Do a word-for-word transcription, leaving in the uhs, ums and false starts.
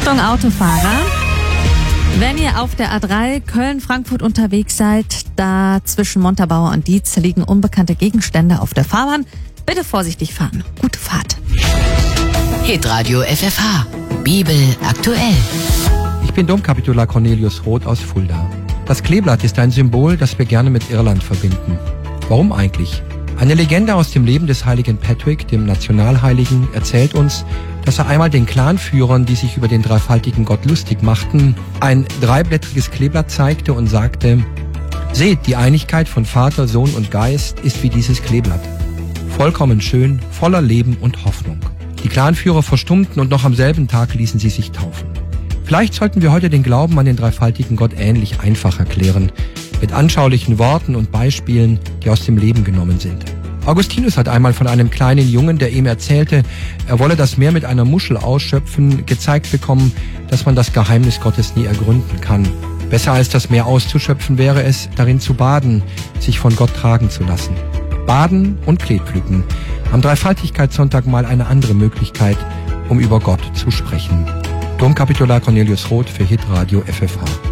Achtung Autofahrer, wenn ihr auf der A drei Köln-Frankfurt unterwegs seid, da zwischen Montabaur und Dietz liegen unbekannte Gegenstände auf der Fahrbahn. Bitte vorsichtig fahren. Gute Fahrt. Hitradio F F H. Bibel aktuell. Ich bin Domkapitular Cornelius Roth aus Fulda. Das Kleeblatt ist ein Symbol, das wir gerne mit Irland verbinden. Warum eigentlich? Eine Legende aus dem Leben des heiligen Patrick, dem Nationalheiligen, erzählt uns, dass er einmal den Clanführern, die sich über den dreifaltigen Gott lustig machten, ein dreiblättriges Kleeblatt zeigte und sagte: Seht, die Einigkeit von Vater, Sohn und Geist ist wie dieses Kleeblatt. Vollkommen schön, voller Leben und Hoffnung. Die Clanführer verstummten und noch am selben Tag ließen sie sich taufen. Vielleicht sollten wir heute den Glauben an den dreifaltigen Gott ähnlich einfach erklären, mit anschaulichen Worten und Beispielen, die aus dem Leben genommen sind. Augustinus hat einmal von einem kleinen Jungen, der ihm erzählte, er wolle das Meer mit einer Muschel ausschöpfen, gezeigt bekommen, dass man das Geheimnis Gottes nie ergründen kann. Besser als das Meer auszuschöpfen wäre es, darin zu baden, sich von Gott tragen zu lassen. Baden und Kleepflücken. Am Dreifaltigkeitssonntag mal eine andere Möglichkeit, um über Gott zu sprechen. Domkapitular Cornelius Roth für Hitradio F F H.